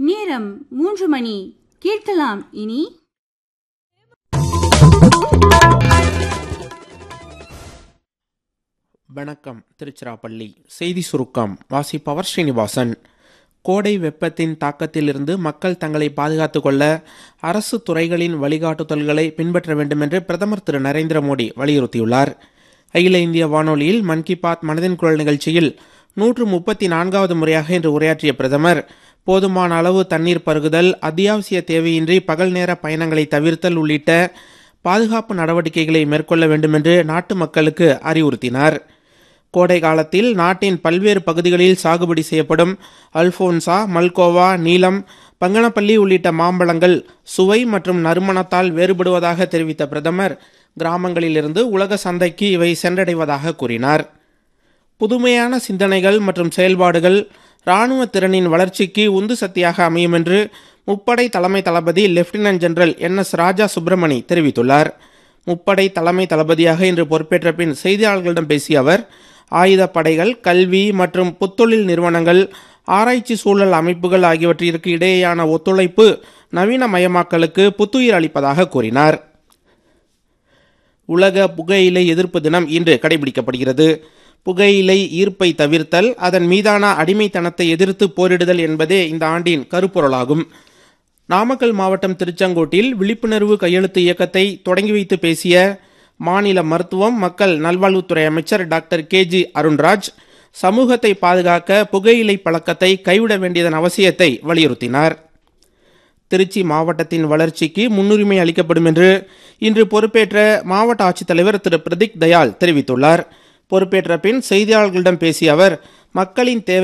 நேரம் 3 மணி. கேட்கலாம் இனி. வணக்கம். திருச்சிராப்பள்ளி செய்தி சுருக்கம் வாசிப்பவர் ஸ்ரீனிவாசன். கோடை வெப்பத்தின் தாக்கத்திலிருந்து மக்கள் தங்களை பாதுகாத்துக் கொள்ள அரசு துறைகளின் வழிகாட்டுதல்களை பின்பற்ற வேண்டும் என்று பிரதமர் திரு நரேந்திர மோடி வலியுறுத்தியுள்ளார். அகில இந்திய வானொலியில் மன் கி பாத் மனதின் குரல் நிகழ்ச்சியில் 134வது முறையாக இன்று உரையாற்றிய பிரதமர், போதுமான அளவு தண்ணீர் பருகுதல், அத்தியாவசிய தேவையின்றி பகல் நேர பயணங்களை தவிர்த்தல் உள்ளிட்ட பாதுகாப்பு நடவடிக்கைகளை மேற்கொள்ள வேண்டும் என்று நாட்டு மக்களுக்கு அறிவுறுத்தினார். கோடை காலத்தில் நாட்டின் பல்வேறு பகுதிகளில் சாகுபடி செய்யப்படும் அல்போன்சா, மல்கோவா, நீலம், பங்கனப்பள்ளி உள்ளிட்ட மாம்பழங்கள் சுவை மற்றும் நறுமணத்தால் வேறுபடுவதாக தெரிவித்த பிரதமர், கிராமங்களிலிருந்து உலக சந்தைக்கு இவை சென்றடைவதாக கூறினார். புதுமையான சிந்தனைகள் மற்றும் செயல்பாடுகள் இராணுவ திறனின் வளர்ச்சிக்கு உந்து சக்தியாக அமையும் என்று முப்படை தலைமை தளபதி லெப்டினன்ட் ஜெனரல் NS ராஜா சுப்பிரமணி தெரிவித்துள்ளார். முப்படை தலைமை தளபதியாக இன்று பொறுப்பேற்ற பின் செய்தியாளர்களிடம் பேசிய அவர், ஆயுதப்படைகள், கல்வி மற்றும் புத்தொழில் நிறுவனங்கள், ஆராய்ச்சி சூழல் அமைப்புகள் ஆகியவற்றிற்கு இடையேயான ஒத்துழைப்பு நவீனமயமாக்கலுக்கு புத்துயிர் அளிப்பதாக கூறினார். உலக புகையிலை எதிர்ப்பு தினம் இன்று கடைபிடிக்கப்படுகிறது. புகையிலை ஈர்ப்பை தவிர்த்தல், அதன் மீதான அடிமைத்தனத்தை எதிர்த்து போரிடுதல் என்பதே இந்த ஆண்டின் கருப்பொருளாகும். நாமக்கல் மாவட்டம் திருச்செங்கோட்டில் விழிப்புணர்வு கையெழுத்து இயக்கத்தை தொடங்கி வைத்து பேசிய மாநில மருத்துவம் மக்கள் நல்வாழ்வுத்துறை அமைச்சர் டாக்டர் KG அருண்ராஜ், சமூகத்தை பாதுகாக்க புகையிலை பழக்கத்தை கைவிட வேண்டியதன் அவசியத்தை வலியுறுத்தினார். திருச்சி மாவட்டத்தின் வளர்ச்சிக்கு முன்னுரிமை அளிக்கப்படும் என்று இன்று பொறுப்பேற்ற மாவட்ட ஆட்சித்தலைவர் திரு பிரதீக் தயாள் தெரிவித்துள்ளார். பொறுப்பேற்ற பின் செய்தியாளர்களிடம் பேசிய அவர், மக்களின் தேவை